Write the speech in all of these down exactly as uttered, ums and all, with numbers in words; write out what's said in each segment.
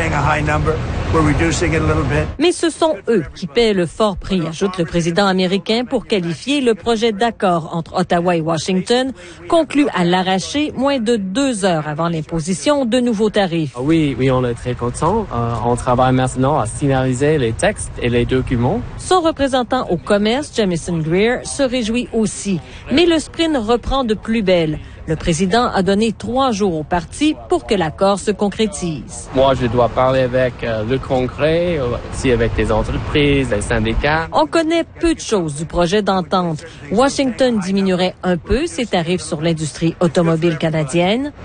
Mais ce sont eux qui paient le fort prix, ajoute le président américain pour qualifier le projet d'accord entre Ottawa et Washington, conclu à l'arraché moins de deux heures avant l'imposition de nouveaux tarifs. Oui, oui, on est très contents. Euh, on travaille maintenant à finaliser les textes et les documents. Son représentant au commerce, Jamieson Greer, se réjouit aussi. Mais le sprint reprend de plus belle. Le président a donné trois jours au parti pour que l'accord se concrétise. Moi, je dois parler avec euh, le Congrès, aussi avec les entreprises, les syndicats. On connaît peu de choses du projet d'entente. Washington diminuerait un peu ses tarifs sur l'industrie automobile canadienne.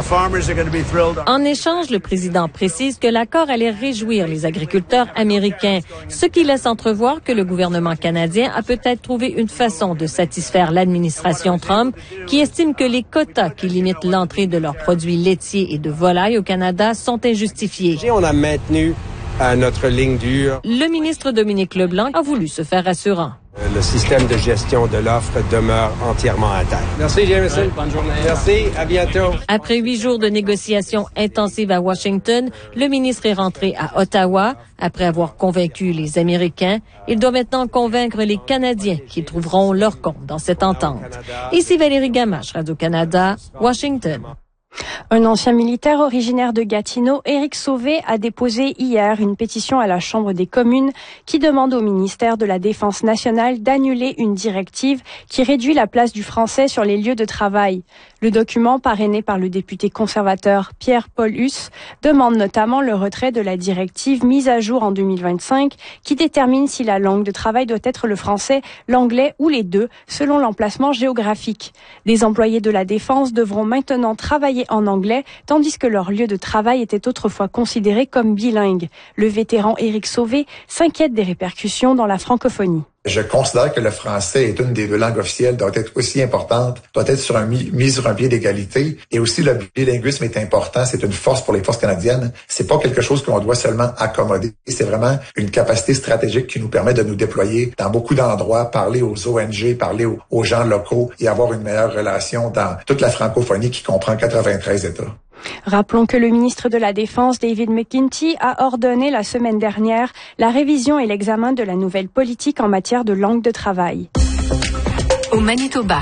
En échange, le président précise que l'accord allait réjouir les agriculteurs américains, ce qui laisse entrevoir que le gouvernement canadien a peut-être trouvé une façon de satisfaire l'administration Trump, qui estime que les quotas qui limitent l'entrée de leurs produits laitiers et de volailles au Canada sont injustifiés. On a maintenu euh, notre ligne dure. Le ministre Dominique Leblanc a voulu se faire rassurant. Le système de gestion de l'offre demeure entièrement intact. Merci, Jameson. Ouais, bonne journée. Merci, à bientôt. Après huit jours de négociations intensives à Washington, le ministre est rentré à Ottawa. Après avoir convaincu les Américains, il doit maintenant convaincre les Canadiens qui trouveront leur compte dans cette entente. Ici Valérie Gamache, Radio-Canada, Washington. Un ancien militaire originaire de Gatineau, Éric Sauvé, a déposé hier une pétition à la Chambre des communes qui demande au ministère de la Défense nationale d'annuler une directive qui réduit la place du français sur les lieux de travail. Le document, parrainé par le député conservateur Pierre-Paul Husse, demande notamment le retrait de la directive mise à jour en deux mille vingt-cinq qui détermine si la langue de travail doit être le français, l'anglais ou les deux, selon l'emplacement géographique. Des employés de la Défense devront maintenant travailler en anglais, tandis que leur lieu de travail était autrefois considéré comme bilingue. Le vétéran Éric Sauvé s'inquiète des répercussions dans la francophonie. Je considère que le français est une des deux langues officielles, doit être aussi importante, doit être sur un mis, mise sur un pied d'égalité. Et aussi, le bilinguisme est important, c'est une force pour les forces canadiennes. C'est pas quelque chose qu'on doit seulement accommoder. C'est vraiment une capacité stratégique qui nous permet de nous déployer dans beaucoup d'endroits, parler aux O N G, parler aux, aux gens locaux et avoir une meilleure relation dans toute la francophonie qui comprend quatre-vingt-treize États. Rappelons que le ministre de la Défense, David McGuinty, a ordonné la semaine dernière la révision et l'examen de la nouvelle politique en matière de langue de travail. Au Manitoba.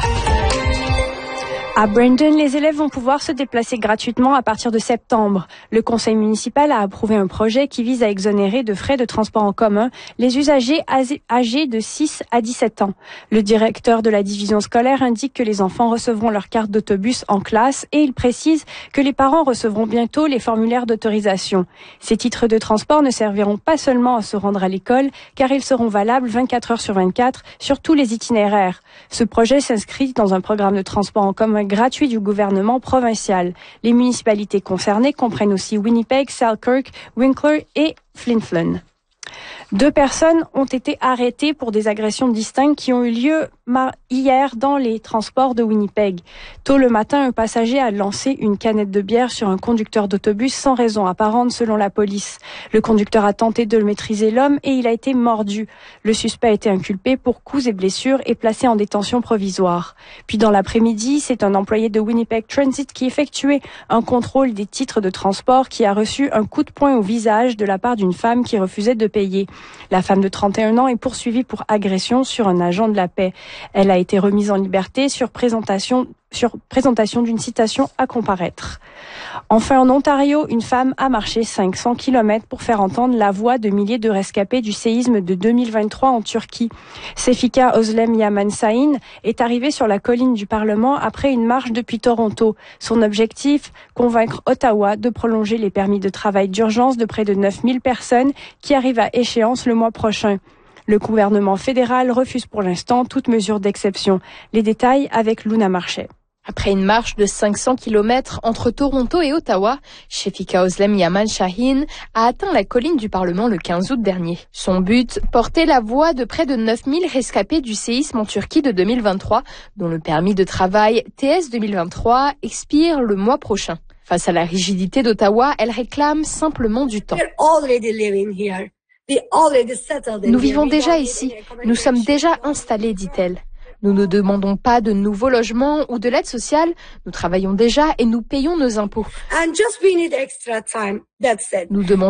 À Brandon, les élèves vont pouvoir se déplacer gratuitement à partir de septembre. Le conseil municipal a approuvé un projet qui vise à exonérer de frais de transport en commun les usagers âgés de six à dix-sept ans. Le directeur de la division scolaire indique que les enfants recevront leur carte d'autobus en classe et il précise que les parents recevront bientôt les formulaires d'autorisation. Ces titres de transport ne serviront pas seulement à se rendre à l'école, car ils seront valables vingt-quatre heures sur vingt-quatre sur tous les itinéraires. Ce projet s'inscrit dans un programme de transport en commun gratuit du gouvernement provincial. Les municipalités concernées comprennent aussi Winnipeg, Selkirk, Winkler et Flin Flon. Deux personnes ont été arrêtées pour des agressions distinctes qui ont eu lieu hier dans les transports de Winnipeg. Tôt le matin, un passager a lancé une canette de bière sur un conducteur d'autobus sans raison apparente selon la police. Le conducteur a tenté de maîtriser l'homme et il a été mordu. Le suspect a été inculpé pour coups et blessures et placé en détention provisoire. Puis dans l'après-midi, c'est un employé de Winnipeg Transit qui effectuait un contrôle des titres de transport qui a reçu un coup de poing au visage de la part d'une femme qui refusait de payer. La femme de trente et un ans est poursuivie pour agression sur un agent de la paix. Elle a été remise en liberté sur présentation, sur présentation d'une citation à comparaître. Enfin, en Ontario, une femme a marché cinq cents kilomètres pour faire entendre la voix de milliers de rescapés du séisme de deux mille vingt-trois en Turquie. Sefika Özlem Yamansain est arrivée sur la colline du Parlement après une marche depuis Toronto. Son objectif, convaincre Ottawa de prolonger les permis de travail d'urgence de près de neuf mille personnes qui arrivent à échéance le mois prochain. Le gouvernement fédéral refuse pour l'instant toute mesure d'exception. Les détails avec Luna Marchais. Après une marche de cinq cents kilomètres entre Toronto et Ottawa, Sefika Özlem Yamansain a atteint la colline du Parlement le quinze août dernier. Son but, porter la voix de près de neuf mille rescapés du séisme en Turquie de deux mille vingt-trois, dont le permis de travail T S deux mille vingt-trois expire le mois prochain. Face à la rigidité d'Ottawa, elle réclame simplement du temps. Nous vivons déjà ici, nous sommes déjà installés, dit-elle. Nous ne demandons pas de nouveaux logements ou de l'aide sociale, nous travaillons déjà et nous payons nos impôts. Nous demandons